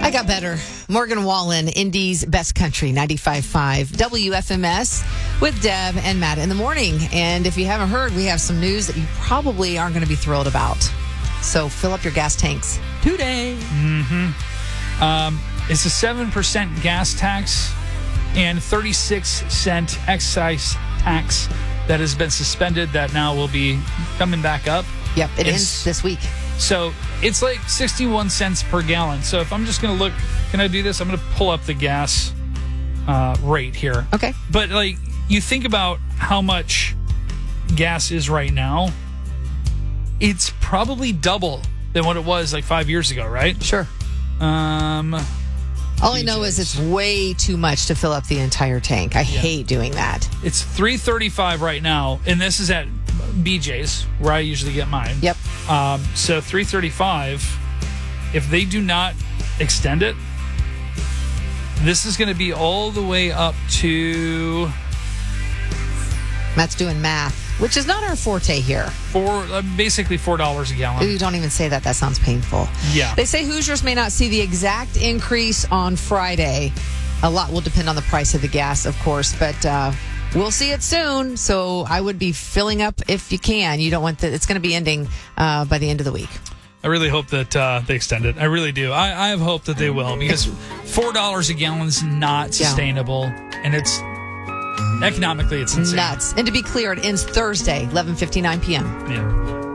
I got better. Morgan Wallen, Indy's Best Country, 95.5 WFMS with Deb and Matt in the morning. And if you haven't heard, we have some news that you probably aren't going to be thrilled about. So fill up your gas tanks today. It's a 7% gas tax and 36-cent excise tax that has been suspended that now will be coming back up. Yep, it ends this week. So it's like 61 cents per gallon. So if I'm just going to look, can I do this? I'm going to pull up the gas rate here. Okay. But like you think about how much gas is right now, it's probably double than what it was like 5 years ago, right? Sure. All I know is it's way ttoo much to fill up the entire tank. I hate doing that. It's $3.35 right now, and this is at BJ's where I usually get mine. Yep. So $3.35. If they do not extend it, this is going to be all the way up to. Matt's doing math, which is not our forte here. Basically $4 a gallon. Ooh, don't even say that. That sounds painful. Yeah. They say Hoosiers may not see the exact increase on Friday. A lot will depend on the price of the gas, of course, but we'll see it soon. So I would be filling up if you can. You don't want it's going to be ending by the end of the week. I really hope that they extend it. I really do. I have hope that they will, because $4 a gallon is not sustainable, and it's economically it's insane. Nuts. And to be clear, it ends Thursday, 11:59 p.m. Yeah.